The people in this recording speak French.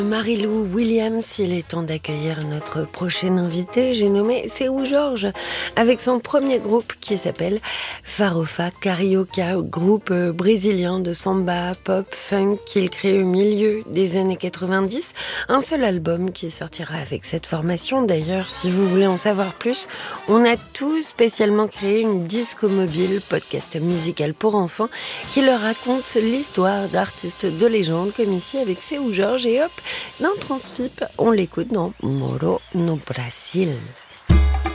Marie-Lou Williams, il est temps d'accueillir notre prochain invité, j'ai nommé Seu Jorge, avec son premier groupe qui s'appelle Farofa Carioca, groupe brésilien de samba, pop, funk qu'il crée au milieu des années 90. Un seul album qui sortira avec cette formation. D'ailleurs, si vous voulez en savoir plus, on a tous spécialement créé une disco mobile, podcast musical pour enfants, qui leur raconte l'histoire d'artistes de légende, comme ici avec Seu Jorge. Et hop, dans Transfip, on l'écoute dans Moro no Brasil.